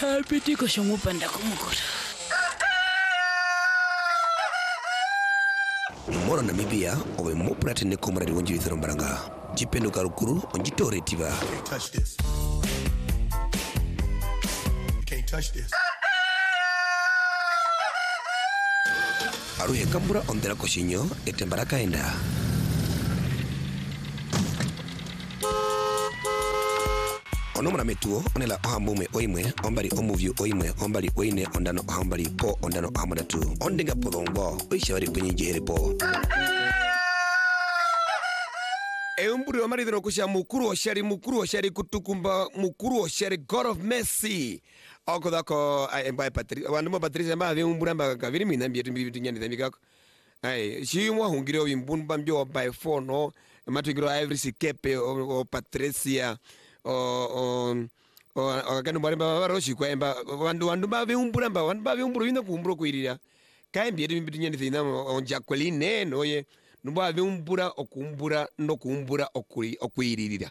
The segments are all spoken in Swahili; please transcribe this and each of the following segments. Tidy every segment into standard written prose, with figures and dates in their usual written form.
Pitiko shongupanda kumukura. Moro Namibia, owe mopurate ne komara wonji withero mbaranga. Jipendo karukuru, onjitore tiva. You can't touch this. You can't touch this. Aruhe kambura ondera koshinyo, etembaraka enda. Onomra metuo, onela ohambume oimwe, ombari omuvyu oimwe, ombari oine ondano ohambari po ondano ohamadatu. Ondenga podongo, oishawari kwenye erepo. Eumburi wa maridhino kusha mukuru wa shari kutukumba mukuru wa shari God of Mercy. Oko dako mbae Patricia, wandumo Patricia mbae umbura mbae kaviri minambi yetu mbivitu nyani thambikako. Shiimwa hungire o imbunba mbyo by phone o matungiro every sikepe o Patricia o kanu mwari mba waroshi kwa mba wandu mbae umbura mba wandu mbae umbura wina kuumbura kuirira. Kaya mbiyetu mbivitu nyani thambikako o Jacqueline noye. Nuba viumbura okumbura no kumbura okuiririra.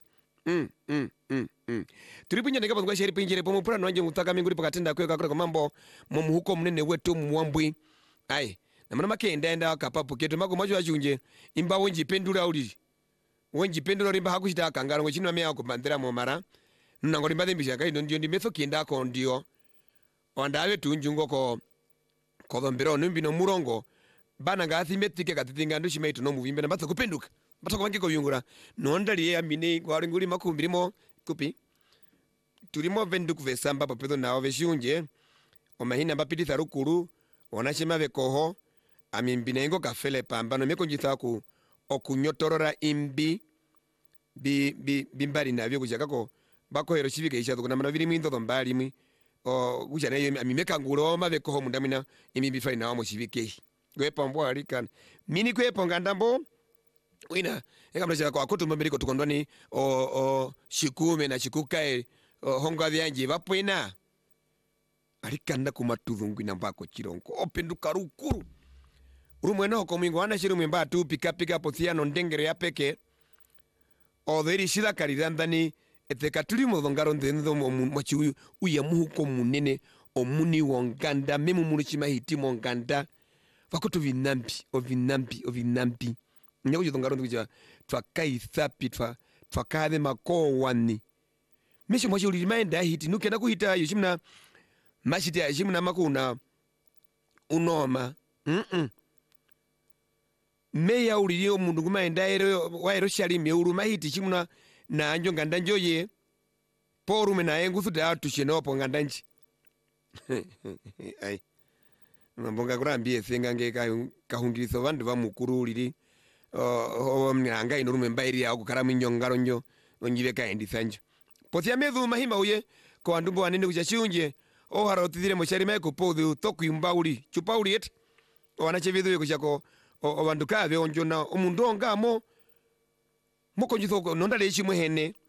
Turipunya ndeka bangwa sheri pinjire pomo pura nanje ngutaka minguri pakatenda kwe kakora mambo mumuhuko munene wetu muwambwi. Ai, na mana makenda enda kapapo keto mako majo achunje imba wenji pendura uli. Wenji pendura rimba hakushita kangaro ngochinwa meya ko bandera mo mara. Nango rimba dembisha kai ndio ndi metho kenda ko ndio. Ondawe tunjungo ko dombero numbino murongo. Bana ngathi metike katitinga ndushi maitu no muvimbe na batho kupenduka batho kwange ko yungura nondali ya mine kwari nguri makumbirimo kupi turimo venduku vesamba papedo nawo veshunje omahina bapititha rukuru onashima vekoho amimbinengo kafele pambano mekonjitha ku okunyotorora imbi bimbari navyo kujakako bako hero chivike isha kuna mana vili mwindo mbali mwi o kuchana yo amimeka nguro mavekoho mundamina imbi fai nawo mo chivike gwepa mbo alikan mini gwepa ngandambo wina ekamleja kwa kutumba miriko tukondwani o shikume na shikukae honga vyanje vapwena alikanda kumatudhungu nambako chironko openduka rukuru urumwena hoko mwingo wana shiru mwimba tu pika pothiano ndengere ya peke o dheri shida karirandani eteka tulimo dhongaro ndendo mwachi uya muhuko munene omuni wonganda memu munuchima hiti monganda vakoto vinambi nyako jitongaro ndikuja twakai thapi twakade mako wani misho mwashi ulimaenda hiti nukenda kuhita yoshimna mashiti ya yoshimna makuna unoma meya ulilio mundu kumaenda waero shalimi uruma hiti shimna na anjo ngandanjo ye porume na engu thuda atushenopo ngandanji ai mbonga kurambie thenga ngeka kahungirizo vandu va mukuru lili mnanga inorume mbairi ya kukara minyongaro njo onjive kaendi sanjo pothia medhu mahima uye ko andumbo wanene kuchashunje o harotithire moshari maiko podhu toku imbauli chupauli et wanachevidhu ye kuchako o vandu kave onjona omundu ongamo mokonjitho nondale chimwe hene